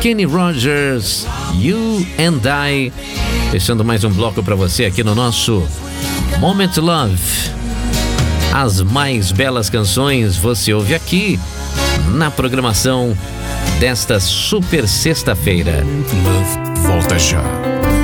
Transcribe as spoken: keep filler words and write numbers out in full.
Kenny Rogers, You and I. Deixando mais um bloco para você aqui no nosso Moment Love. As mais belas canções você ouve aqui na programação desta super sexta-feira. Love volta já.